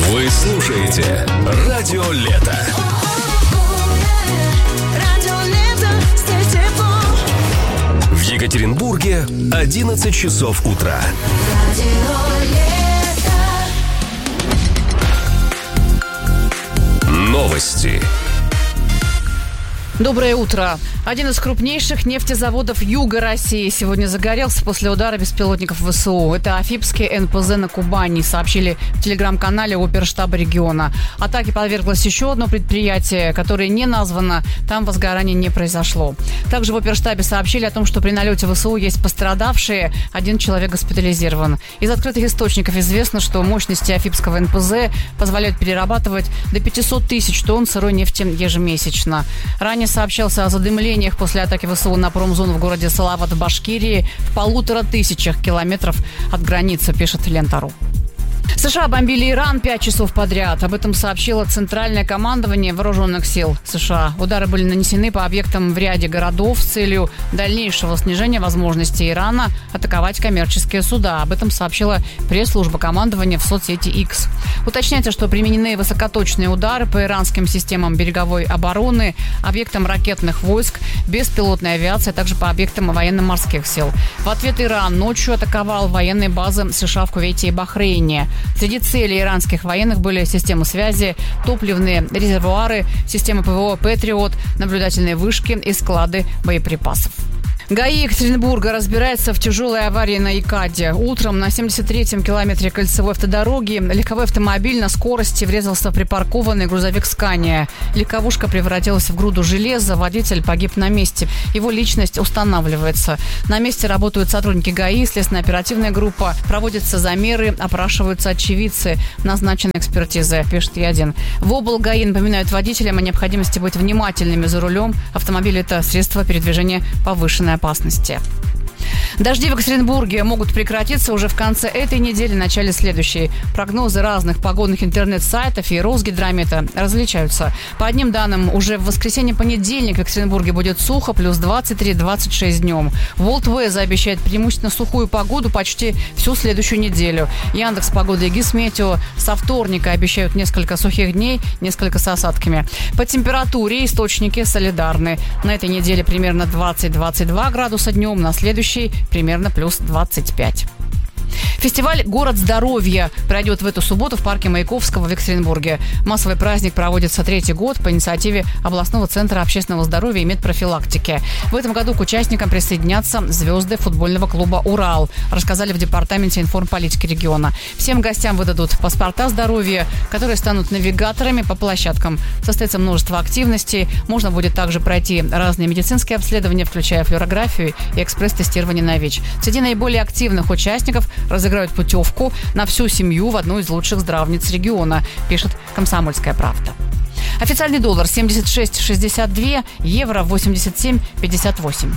Вы слушаете Радио Лето. В Екатеринбурге 11 часов утра. Новости. Доброе утро. Один из крупнейших нефтезаводов Юга России сегодня загорелся после удара беспилотников ВСУ. Это Афипский НПЗ на Кубани, сообщили в телеграм-канале оперштаба региона. Атаке подверглось еще одно предприятие, которое не названо. Там возгорание не произошло. Также в оперштабе сообщили о том, что при налете ВСУ есть пострадавшие. Один человек госпитализирован. Из открытых источников известно, что мощности Афипского НПЗ позволяют перерабатывать до 500 тысяч тонн сырой нефти ежемесячно. Ранее сообщался о задымлениях после атаки ВСУ на промзону в городе Салават в Башкирии в 1500 километров от границы, пишет Лента.ру. США бомбили Иран 5 часов подряд. Об этом сообщило Центральное командование Вооруженных сил США. Удары были нанесены по объектам в ряде городов с целью дальнейшего снижения возможности Ирана атаковать коммерческие суда. Об этом сообщила пресс-служба командования в соцсети X. Уточняется, что применены высокоточные удары по иранским системам береговой обороны, объектам ракетных войск, беспилотной авиации, а также по объектам военно-морских сил. В ответ Иран ночью атаковал военные базы США в Кувейте и Бахрейне. Среди целей иранских военных были системы связи, топливные резервуары, системы ПВО «Патриот», наблюдательные вышки и склады боеприпасов. ГАИ Екатеринбурга разбирается в тяжелой аварии на ИКАДе. Утром на 73-м километре кольцевой автодороги легковой автомобиль на скорости врезался в припаркованный грузовик «Скания». Легковушка превратилась в груду железа, водитель погиб на месте. Его личность устанавливается. На месте работают сотрудники ГАИ, следственно-оперативная группа. Проводятся замеры, опрашиваются очевидцы. Назначена экспертиза, пишет Е1. В облгаи напоминают водителям о необходимости быть внимательными за рулем. Автомобиль – это средство передвижения повышенной опасности. Дожди в Екатеринбурге могут прекратиться уже в конце этой недели, начале следующей. Прогнозы разных погодных интернет-сайтов и Росгидромета различаются. По одним данным, уже в воскресенье-понедельник в Екатеринбурге будет сухо, плюс 23-26 днем. Волтвеза обещает преимущественно сухую погоду почти всю следующую неделю. Яндекс.Погода и Гисметео со вторника обещают несколько сухих дней, несколько с осадками. По температуре источники солидарны. На этой неделе примерно 20-22 градуса днем, на следующей примерно плюс 25. Фестиваль «Город здоровья» пройдет в эту субботу в парке Маяковского в Екатеринбурге. Массовый праздник проводится третий год по инициативе областного центра общественного здоровья и медпрофилактики. В этом году к участникам присоединятся звезды футбольного клуба «Урал», рассказали в департаменте информполитики региона. Всем гостям выдадут паспорта здоровья, которые станут навигаторами по площадкам. Состоится множество активностей. Можно будет также пройти разные медицинские обследования, включая флюорографию и экспресс-тестирование на ВИЧ. Среди наиболее активных участников разыграют путевку на всю семью в одну из лучших здравниц региона, пишет «Комсомольская правда». Официальный доллар 76,62, евро 87,58.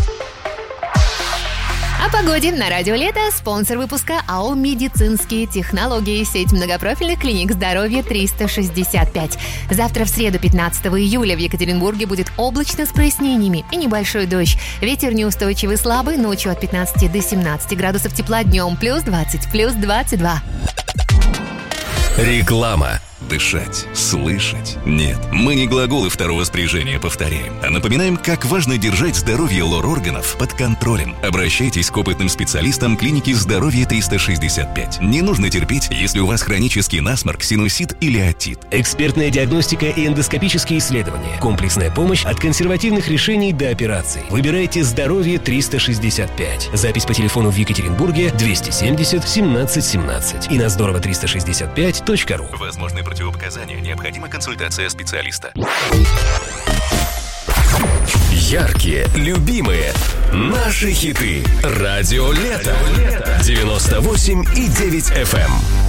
О погоде на Радио Лето. Спонсор выпуска АО «Медицинские технологии». Сеть многопрофильных клиник здоровья 365. Завтра в среду, 15 июля, в Екатеринбурге будет облачно с прояснениями и небольшой дождь. Ветер неустойчивый слабый, ночью от 15 до 17 градусов тепла, днем плюс 20, плюс 22. Реклама. Дышать, слышать. Нет, мы не глаголы второго спряжения повторяем, а напоминаем, как важно держать здоровье лор-органов под контролем. Обращайтесь к опытным специалистам клиники «Здоровье 365». Не нужно терпеть, если у вас хронический насморк, синусит или отит. Экспертная диагностика и эндоскопические исследования. Комплексная помощь от консервативных решений до операций. Выбирайте «Здоровье 365». Запись по телефону в Екатеринбурге 270 17 17 и на здорово365.ру. Возможны противопоказания, необходима консультация специалиста. Яркие, любимые, наши хиты. Радио Лето. 98,9 FM.